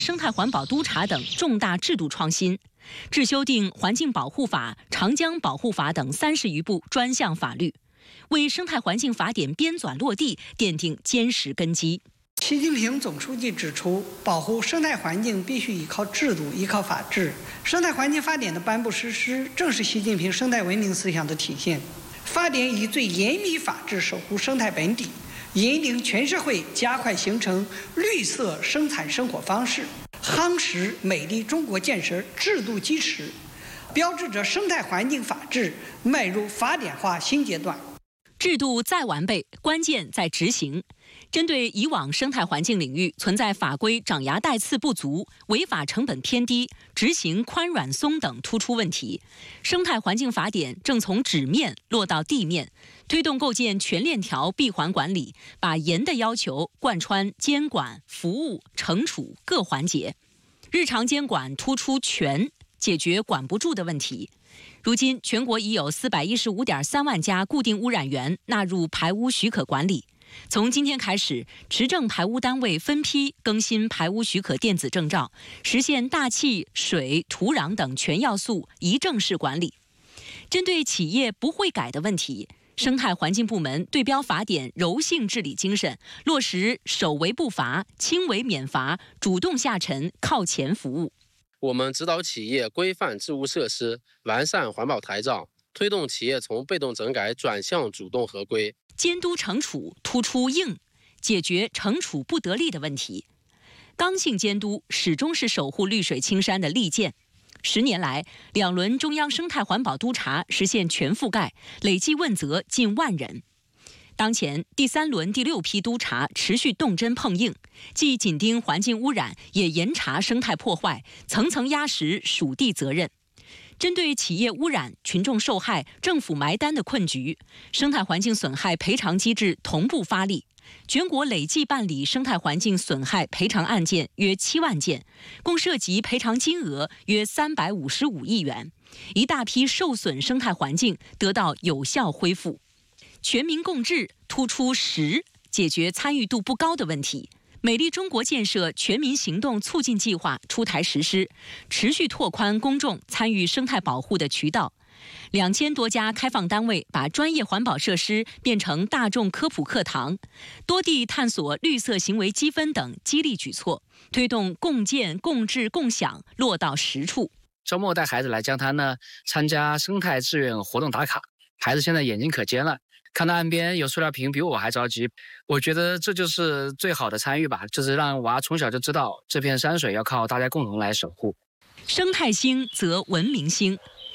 生态环保督察等重大制度创新，制修订《环境保护法》《长江保护法》等30余部专项法律，为生态环境法典编纂落地奠定坚实根基。 习近平总书记指出，保护生态环境必须依靠制度、依靠法治。生态环境法典的颁布实施，正是习近平生态文明思想的体现。法典以最严密法治守护生态本底，引领全社会加快形成绿色生产生活方式，夯实美丽中国建设制度基石，标志着生态环境法治迈入法典化新阶段。 制度再完备，关键在执行。针对以往生态环境领域存在法规长牙带刺不足、违法成本偏低、执行宽软松等突出问题，生态环境法典正从纸面落到地面，推动构建全链条闭环管理，把严的要求贯穿监管、服务、惩处各环节。日常监管突出权，解决管不住的问题。如今，全国已有415.3万家固定污染源纳入排污许可管理。从今天开始，持证排污单位分批更新排污许可电子证照，实现大气、水、土壤等全要素一证式管理。针对企业不会改的问题，生态环境部门对标法典柔性治理精神，落实首为不罚、轻为免罚、主动下沉、靠前服务。 我们指导企业规范置物设施，完善环保台账，推动企业从被动整改转向主动合规。 监督惩处突出硬，解决惩处不得力的问题。刚性监督始终是守护绿水青山的利剑。10年来，2轮中央生态环保督察实现全覆盖，累计问责近万人。当前第3轮第6批督察持续动真碰硬，既紧盯环境污染，也严查生态破坏，层层压实属地责任。针对企业污染、群众受害、政府埋单的困局，生态环境损害赔偿机制同步发力。全国累计办理生态环境损害赔偿案件约7万件，共涉及赔偿金额约355亿元，一大批受损生态环境得到有效恢复。全民共治突出实，解决参与度不高的问题。美丽中国建设全民行动促进计划出台实施，持续拓宽公众参与生态保护的渠道。2000多家开放单位把专业环保设施变成大众科普课堂，多地探索绿色行为积分等激励举措，推动共建、共治、共享落到实处。 周末带孩子来江滩呢，参加生态志愿活动打卡，孩子现在眼睛可尖了。看到岸边有塑料瓶，比我还着急。我觉得这就是最好的参与吧，就是让娃从小就知道这片山水要靠大家共同来守护。 生态兴则文明兴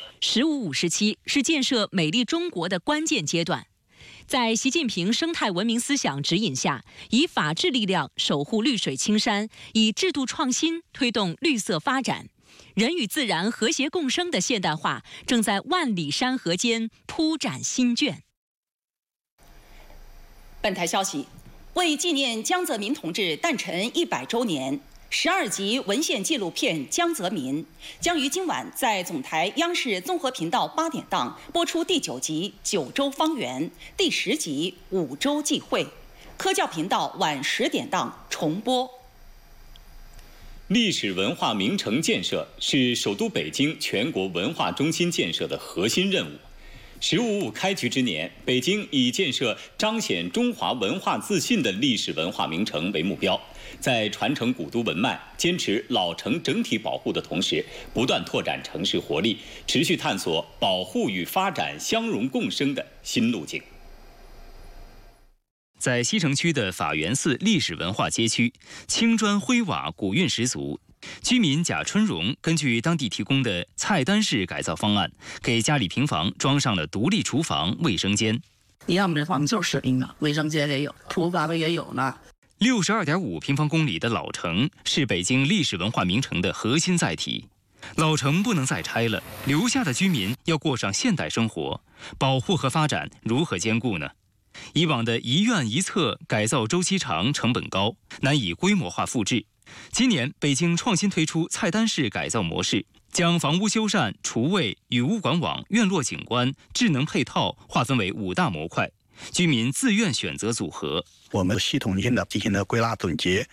，15、57是建设美丽中国的关键阶段。在习近平生态文明思想指引下，以法治力量守护绿水青山，以制度创新推动绿色发展。人与自然和谐共生的现代化正在万里山河间铺展新卷。 本台消息，为纪念江泽民同志诞辰100周年，12集文献纪录片《江泽民》将于今晚在总台央视综合频道8点档播出第9集《9州方圆》，第10集《5州际会》，科教频道晚10点档重播。 历史文化名城建设是首都北京全国文化中心建设的核心任务。“15·5”开局之年，北京以建设彰显中华文化自信的历史文化名城为目标，在传承古都文脉、坚持老城整体保护的同时，不断拓展城市活力，持续探索保护与发展相融共生的新路径。 在西城区的法源寺历史文化街区，青砖灰瓦，古韵十足。居民贾春荣根据当地提供的菜单式改造方案，给家里平房装上了独立厨房、卫生间。 你要么这房子就是硬的，卫生间也有，厨房也有了。 62.5平方公里的老城是北京历史文化名城的核心载体。老城不能再拆了，留下的居民要过上现代生活，保护和发展如何兼顾呢？以往的一院一厕改造周期长、成本高，难以规模化复制。今年，北京创新推出菜单式改造模式，将房屋修缮、厨卫、与物管网、院落景观、智能配套划分为5大模块，居民自愿选择组合。 我们系统性的进行了归纳总结，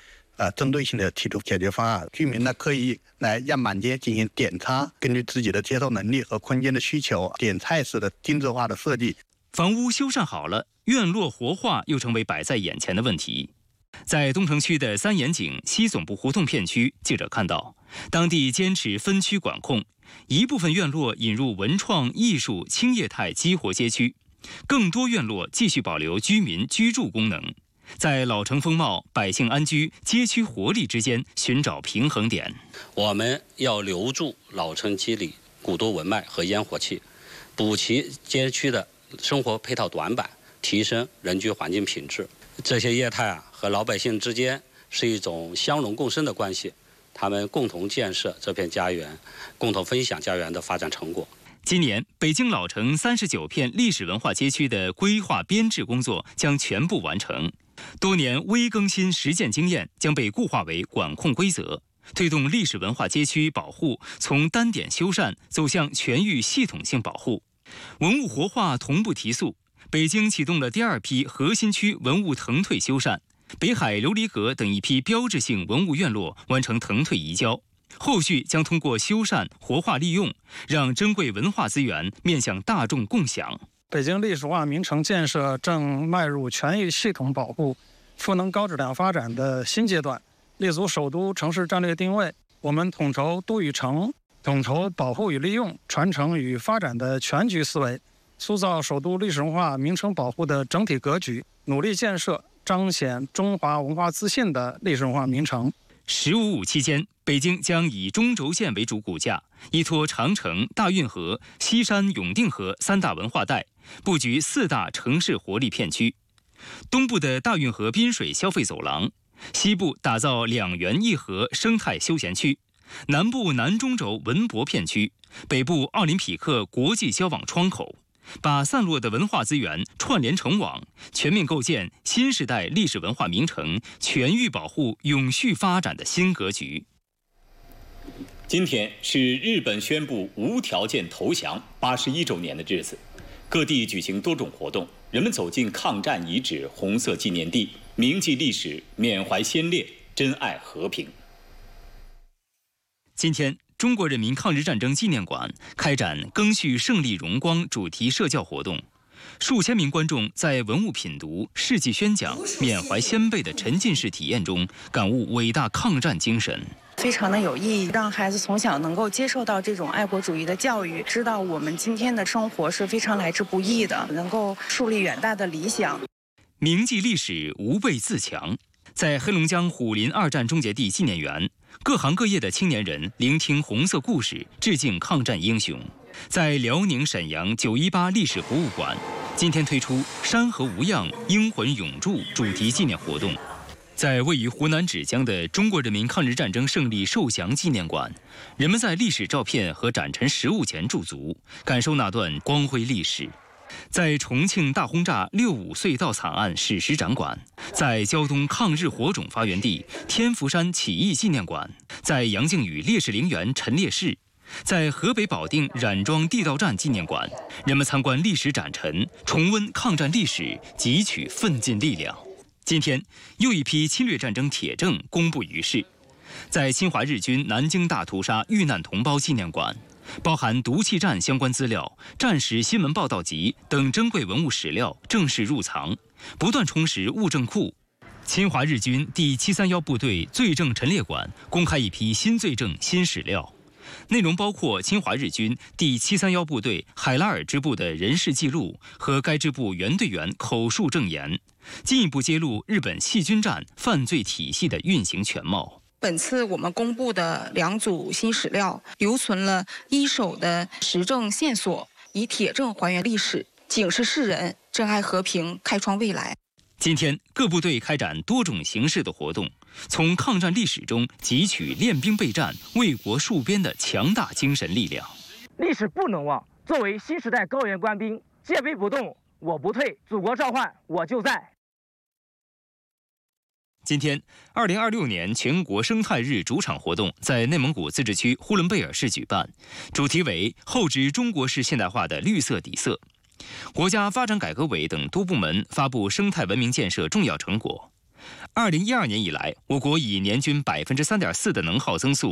针对性的提出解决方案。居民呢可以来样板间进行点擦，根据自己的接受能力和空间的需求，点菜式的精致化的设计。 房屋修缮好了，院落活化又成为摆在眼前的问题。在东城区的三眼井西总部胡同片区，记者看到，当地坚持分区管控，一部分院落引入文创艺术轻业态激活街区，更多院落继续保留居民居住功能，在老城风貌、百姓安居、街区活力之间寻找平衡点。 我们要留住老城肌理、古都文脉和烟火气，补齐街区的生活配套短板，提升人居环境品质。这些业态和老百姓之间是一种相容共生的关系，他们共同建设这片家园，共同分享家园的发展成果。 今年，北京老城39片历史文化街区的规划编制工作将全部完成，多年微更新实践经验将被固化为管控规则，推动历史文化街区保护从单点修缮走向全域系统性保护，文物活化同步提速。北京启动了第2批核心区文物腾退修缮，北海琉璃阁等一批标志性文物院落完成腾退移交，后续将通过修缮活化利用，让珍贵文化资源面向大众共享。 北京历史文化名城建设正迈入全域系统保护、赋能高质量发展的新阶段，立足首都城市战略定位，我们统筹都与城，统筹保护与利用、传承与发展的全局思维，塑造首都历史文化名城保护的整体格局，努力建设彰显中华文化自信的历史文化名城。 15.5期间，北京将以中轴线为主骨架，依托长城、大运河、西山、永定河3大文化带，布局4大城市活力片区。东部的大运河滨水消费走廊，西部打造2园1河生态休闲区，南部南中轴文博片区，北部奥林匹克国际交往窗口，把散落的文化资源串联成网，全面构建新时代历史文化名城全域保护永续发展的新格局。 今天是日本宣布无条件投降81周年的日子，各地举行多种活动，人们走进抗战遗址红色纪念地，铭记历史，缅怀先烈，珍爱和平。 今天，中国人民抗日战争纪念馆开展赓续胜利荣光主题社教活动，数千名观众在文物品读、事迹宣讲、缅怀先辈的沉浸式体验中，感悟伟大抗战精神。 非常的有意义，让孩子从小能够接受到这种爱国主义的教育，知道我们今天的生活是非常来之不易的，能够树立远大的理想。 铭记历史，吾辈自强。在黑龙江虎林2战终结地纪念园，各行各业的青年人聆听红色故事，致敬抗战英雄。在辽宁沈阳918历史博物馆，今天推出山河无恙，英魂永驻主题纪念活动。在位于湖南芷江的中国人民抗日战争胜利受降纪念馆，人们在历史照片和展陈实物前驻足，感受那段光辉历史。在重庆大轰炸65隧道惨案史实展馆，在胶东抗日火种发源地天福山起义纪念馆，在杨靖宇烈士陵园陈烈士，在河北保定冉庄地道战纪念馆，人们参观历史展陈，重温抗战历史，汲取奋进力量。今天，又一批侵略战争铁证公布于世。在侵华日军南京大屠杀遇难同胞纪念馆，包含毒气战相关资料、战时新闻报道集等珍贵文物史料正式入藏，不断充实物证库。侵华日军第731部队罪证陈列馆公开一批新罪证新史料，内容包括侵华日军第731部队海拉尔支部的人事记录和该支部原队员口述证言，进一步揭露日本细菌战犯罪体系的运行全貌。 本次我们公布的2组新史料，留存了一手的实证线索，以铁证还原历史，警示世人，珍爱和平，开创未来。 今天，各部队开展多种形式的活动，从抗战历史中汲取练兵备战、为国戍边的强大精神力量。 历史不能忘，作为新时代高原官兵，戒备不动，我不退，祖国召唤，我就在。 今天，2026年全国生态日主场活动在内蒙古自治区呼伦贝尔市举办，主题为厚植中国式现代化的绿色底色。国家发展改革委等多部门发布生态文明建设重要成果。 2012年以来，我国以年均3.4%的能耗增速